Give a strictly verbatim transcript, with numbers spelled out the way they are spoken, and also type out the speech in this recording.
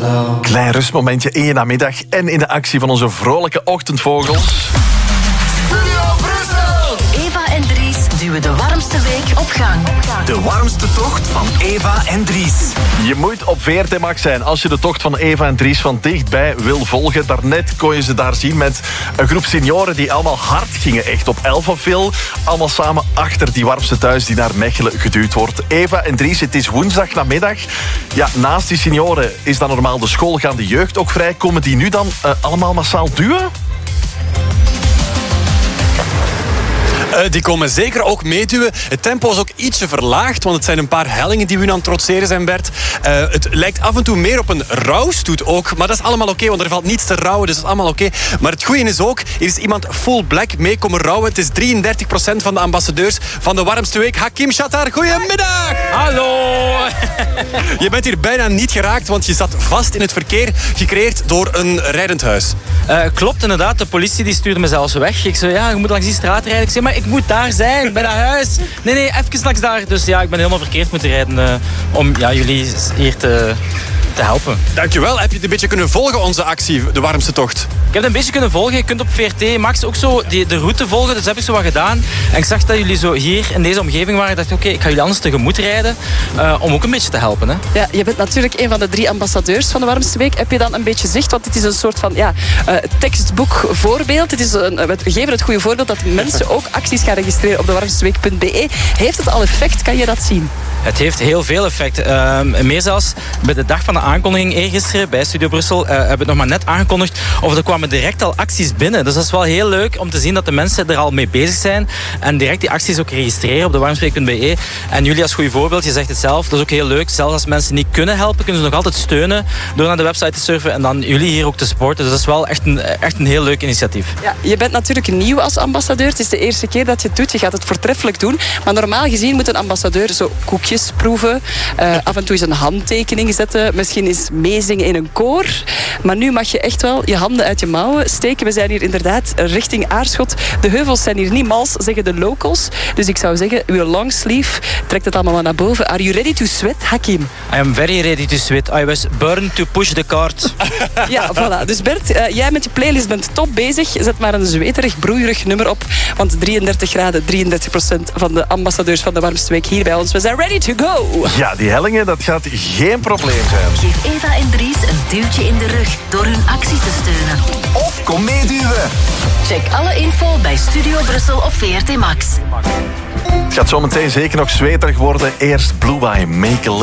Klein rustmomentje in je namiddag en in de actie van onze vrolijke ochtendvogels. Eva en Dries duwen de warmste week op gang. De warmste tocht van Eva en Dries. Je moet op V R T Max zijn als je de tocht van Eva en Dries van dichtbij wil volgen. Daarnet kon je ze daar zien met een groep senioren die allemaal hard gingen. Echt op Elfenville. Allemaal samen achter die warmste thuis die naar Mechelen geduwd wordt. Eva en Dries, het is woensdagnamiddag. Ja, naast die senioren is dan normaal de schoolgaande jeugd ook vrij. Komen die nu dan uh, allemaal massaal duwen? Uh, die komen zeker ook meeduwen. Het tempo is ook ietsje verlaagd, want het zijn een paar hellingen die we nu aan het trotseren zijn, Bert. Uh, het lijkt af en toe meer op een rouwstoet ook, maar dat is allemaal oké, okay, want er valt niets te rouwen, dus dat is allemaal oké. Okay. Maar het goede is ook, er is iemand full black mee komen rouwen. Het is drieëndertig procent van de ambassadeurs van de warmste week. Hakim Shatar, goedemiddag! Hallo! Je bent hier bijna niet geraakt, want je zat vast in het verkeer, gecreëerd door een rijdend huis. Uh, klopt, inderdaad. De politie die stuurde me zelfs weg. Ik zei, ja, je moet langs die straat rijden. Ik zei, maar ik moet daar zijn, bij dat huis. Nee, nee, even langs daar. Dus ja, ik ben helemaal verkeerd moeten rijden uh, om ja, jullie hier te, te helpen. Dankjewel. Heb je het een beetje kunnen volgen, onze actie, de warmste tocht? Ik heb het een beetje kunnen volgen. Je kunt op V R T Max ook zo die, de route volgen. Dus dat heb ik zo wat gedaan. En ik zag dat jullie zo hier in deze omgeving waren. Ik dacht, oké, okay, ik ga jullie anders tegemoet rijden. Uh, om ook een beetje te helpen. Hè. Ja, je bent natuurlijk een van de drie ambassadeurs van de warmste week. Heb je dan een beetje zicht? Want dit is een soort van ja, uh, tekstboek voorbeeld. Het is een, we geven het goede voorbeeld dat mensen ook acties gaan registreren op de warmsteweek punt b e. Heeft het al effect? Kan je dat zien? Het heeft heel veel effect. Uh, meer zelfs bij de dag van de aankondiging eergisteren bij Studio Brussel uh, hebben we het nog maar net aangekondigd of er kwamen direct al acties binnen. Dus dat is wel heel leuk om te zien dat de mensen er al mee bezig zijn en direct die acties ook registreren op de warmsteweek punt b e. En jullie als goed voorbeeld, je zegt het zelf, dat is ook heel leuk. Zelfs als mensen niet kunnen helpen, kunnen ze nog altijd steunen door naar de website te surfen en dan jullie hier ook te supporten. Dus dat is wel echt een, echt een heel leuk initiatief. Ja, je bent natuurlijk nieuw als ambassadeur. Het is de eerste keer dat je het doet. Je gaat het voortreffelijk doen. Maar normaal gezien moet een ambassadeur zo koekjes proeven. Uh, af en toe eens een handtekening zetten. Misschien eens meezingen in een koor. Maar nu mag je echt wel je handen uit je mouwen steken. We zijn hier inderdaad richting Aarschot. De heuvels zijn hier niet mals, zeggen de locals. Dus ik zou zeggen, uw longsleeve trekt het allemaal maar naar boven. Are you ready to sweat, Hakim? I am very ready to sweat. I was born to push the cart. Ja, voilà. Dus Bert, uh, jij met je playlist bent top bezig. Zet maar een zweterig, broeierig nummer op. Want drieëndertig graden, drieëndertig procent van de ambassadeurs van de warmste week hier bij ons. We zijn ready to go. Ja, die hellingen, dat gaat geen probleem zijn. Geef Eva en Dries een duwtje in de rug door hun actie te steunen. Of kom meeduwen. Check alle info bij Studio Brussel op V R T Max. Het gaat zometeen zeker nog zweterig worden. Eerst Blue by Make a